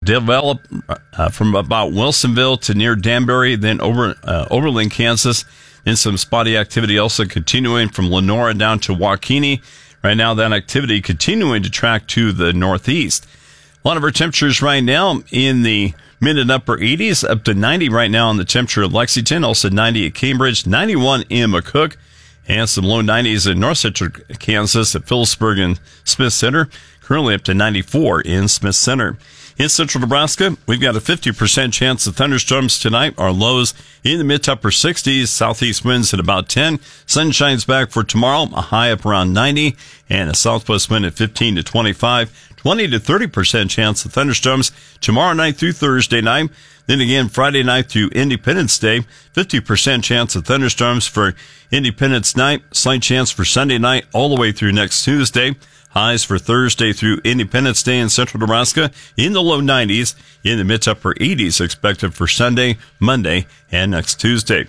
develop from about Wilsonville to near Danbury, then over Overland, Kansas. And some spotty activity also continuing from Lenora down to Waukene. Right now, that activity continuing to track to the northeast. A lot of our temperatures right now in the mid and upper 80s, up to 90 right now on the temperature of Lexington, also 90 at Cambridge, 91 in McCook, and some low 90s in North Central Kansas at Phillipsburg and Smith Center, currently up to 94 in Smith Center. In central Nebraska, we've got a 50% chance of thunderstorms tonight. Our lows in the mid to upper 60s, southeast winds at about 10. Sun shines back for tomorrow, a high up around 90, and a southwest wind at 15 to 25. 20 to 30% chance of thunderstorms tomorrow night through Thursday night. Then again, Friday night through Independence Day, 50% chance of thunderstorms for Independence night. Slight chance for Sunday night all the way through next Tuesday. Highs for Thursday through Independence Day in central Nebraska in the low 90s, in the mid to upper 80s expected for Sunday, Monday, and next Tuesday.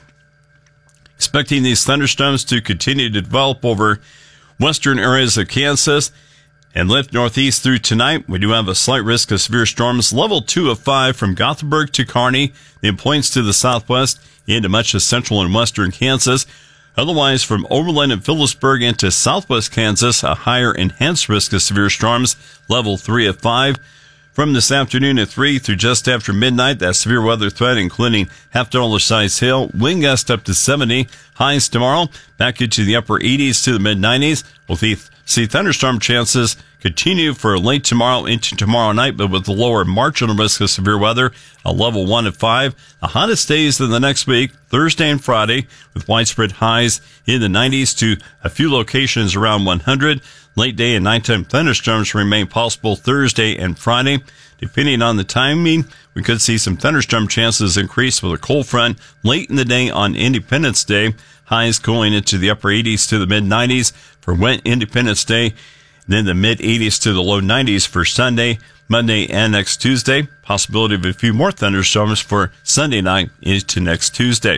Expecting these thunderstorms to continue to develop over western areas of Kansas and lift northeast through tonight. We do have a slight risk of severe storms, level 2 of 5 from Gothenburg to Kearney, then points to the southwest into much of central and western Kansas. Otherwise, from Overland and Phillipsburg into southwest Kansas, a higher enhanced risk of severe storms, level 3 of 5. From this afternoon at 3 through just after midnight, that severe weather threat, including $50 size hail, wind gust up to 70. Highs tomorrow, back into the upper 80s to the mid 90s. We'll see thunderstorm chances continue for late tomorrow into tomorrow night, but with the lower marginal risk of severe weather, a level 1 of 5. The hottest days in the next week, Thursday and Friday, with widespread highs in the 90s to a few locations around 100. Late day and nighttime thunderstorms remain possible Thursday and Friday. Depending on the timing, we could see some thunderstorm chances increase with a cold front late in the day on Independence Day. Highs cooling into the upper 80s to the mid 90s for Independence Day. Then the mid 80s to the low 90s for Sunday, Monday, and next Tuesday. Possibility of a few more thunderstorms for Sunday night into next Tuesday.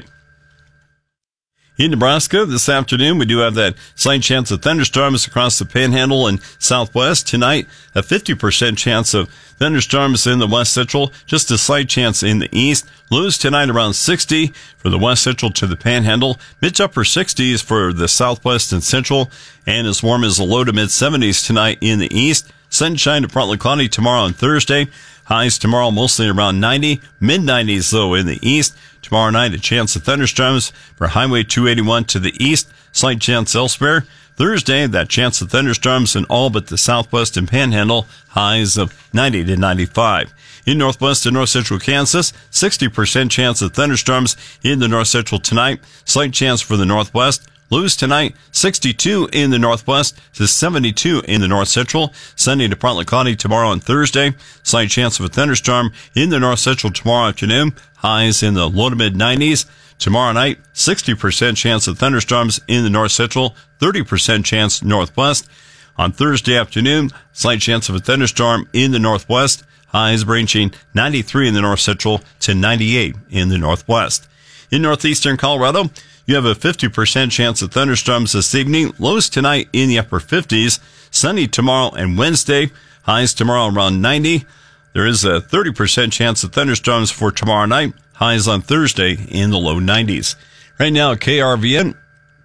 In Nebraska this afternoon, we do have that slight chance of thunderstorms across the Panhandle and Southwest. Tonight, a 50% chance of thunderstorms in the West Central, just a slight chance in the East. Lows tonight around 60 for the West Central to the Panhandle, mid to upper 60s for the Southwest and Central, and as warm as the low to mid 70s tonight in the East. Sunshine to partly cloudy tomorrow and Thursday. Highs tomorrow mostly around 90, mid 90s though in the East. Tomorrow night, a chance of thunderstorms for Highway 281 to the east, slight chance elsewhere. Thursday, that chance of thunderstorms in all but the Southwest and Panhandle, highs of 90 to 95. In northwest and north central Kansas, 60% chance of thunderstorms in the north central tonight, slight chance for the northwest. Lows tonight, 62 in the northwest to 72 in the north central. Sunday to partly cloudy tomorrow and Thursday. Slight chance of a thunderstorm in the north central tomorrow afternoon. Highs in the low to mid 90s. Tomorrow night, 60% chance of thunderstorms in the north central, 30% chance northwest. On Thursday afternoon, slight chance of a thunderstorm in the northwest. Highs ranging 93 in the north central to 98 in the northwest. In northeastern Colorado, you have a 50% chance of thunderstorms this evening. Lows tonight in the upper 50s. Sunny tomorrow and Wednesday. Highs tomorrow around 90. There is a 30% chance of thunderstorms for tomorrow night. Highs on Thursday in the low 90s. Right now at KRVN,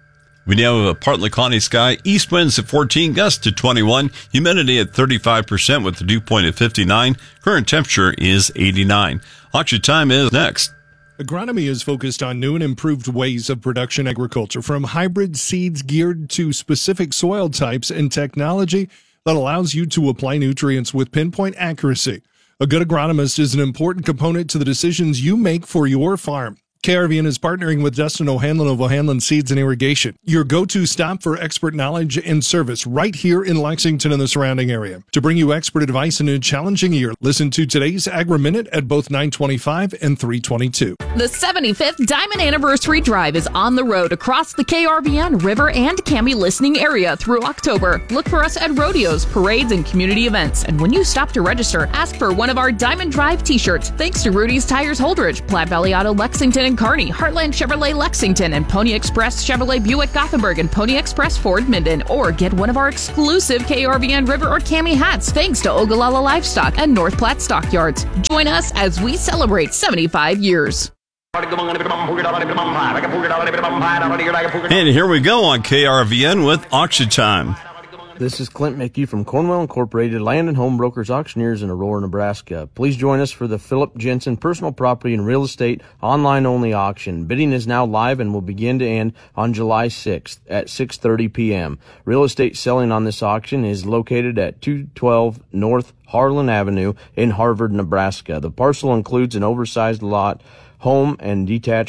we now have a partly cloudy sky. East winds at 14, gusts to 21. Humidity at 35% with the dew point at 59. Current temperature is 89. Auction time is next. Agronomy is focused on new and improved ways of production agriculture, from hybrid seeds geared to specific soil types and technology that allows you to apply nutrients with pinpoint accuracy. A good agronomist is an important component to the decisions you make for your farm. KRVN is partnering with Dustin O'Hanlon of O'Hanlon Seeds and Irrigation, your go-to stop for expert knowledge and service right here in Lexington and the surrounding area. To bring you expert advice in a challenging year, listen to today's Agri-Minute at both 9:25 and 3:22. The 75th Diamond Anniversary Drive is on the road across the KRVN, River, and Cami listening area through October. Look for us at rodeos, parades, and community events. And when you stop to register, ask for one of our Diamond Drive t-shirts. Thanks to Rudy's Tires Holdridge, Platte Valley Auto Lexington, and Kearney, Heartland Chevrolet Lexington, and Pony Express Chevrolet Buick Gothenburg and Pony Express Ford Minden. Or get one of our exclusive KRVN River or Cami hats thanks to Ogallala Livestock and North Platte Stockyards. Join us as we celebrate 75 years. And here we go on KRVN with Auction Time. This is Clint Mickey from Cornwell Incorporated, Land and Home Brokers Auctioneers in Aurora, Nebraska. Please join us for the Philip Jensen Personal Property and Real Estate online-only auction. Bidding is now live and will begin to end on July 6th at 6:30 p.m. Real estate selling on this auction is located at 212 North Harlan Avenue in Harvard, Nebraska. The parcel includes an oversized lot, home, and detached